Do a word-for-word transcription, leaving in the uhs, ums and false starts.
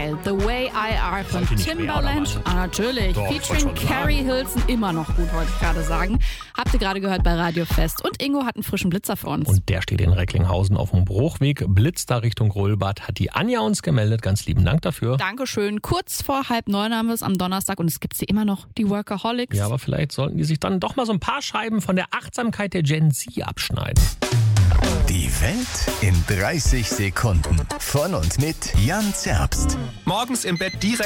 geil. The Way I Are von Timbaland. Ah, natürlich. Doch, Featuring Carrie Hilson. Immer noch gut, wollte ich gerade sagen. Habt ihr gerade gehört bei Radio Fest. Und Ingo hat einen frischen Blitzer für uns. Und der steht in Recklinghausen auf dem Bruchweg. Blitzt da Richtung Rohlbad. Hat die Anja uns gemeldet. Ganz lieben Dank dafür. Dankeschön. Kurz vor halb neun haben wir es am Donnerstag. Und es gibt sie immer noch, die Workaholics. Ja, aber vielleicht sollten die sich dann doch mal so ein paar Scheiben von der Achtsamkeit der Gen Z abschneiden. Die Welt in dreißig Sekunden. Von und mit Jan Zerbst. Morgens im Bett direkt